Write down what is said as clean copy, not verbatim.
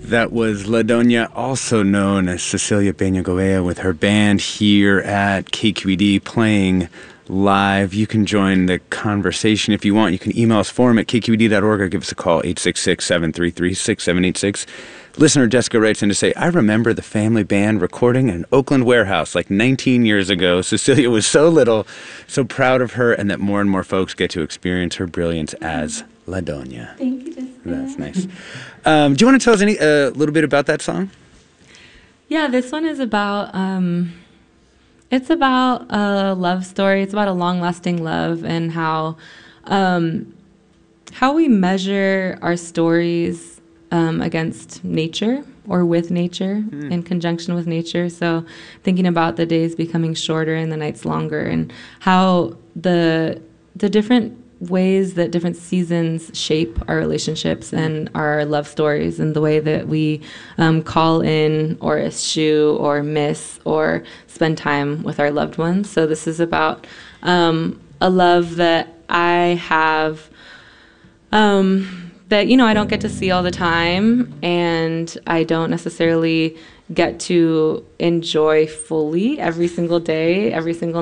That was La Dona, also known as Cecilia Peña with her band here at KQED playing live. You can join the conversation if you want. You can email us, forum@kqed.org, or give us a call, 866-733-6786. Listener Jessica writes in to say, I remember the family band recording in an Oakland warehouse like 19 years ago. Cecilia was so little, so proud of her, and that more and more folks get to experience her brilliance as La Dona. Thank you, Jessica. That's nice. Do you want to tell us a little bit about that song? Yeah, this one is about, it's about a love story. It's about a long-lasting love and how we measure our stories against nature or with nature, in conjunction with nature. So thinking about the days becoming shorter and the nights longer, and how the different ways that different seasons shape our relationships and our love stories, and the way that we call in or eschew or miss or spend time with our loved ones. So this is about a love that I have that, I don't get to see all the time, and I don't necessarily get to enjoy fully every single day, every single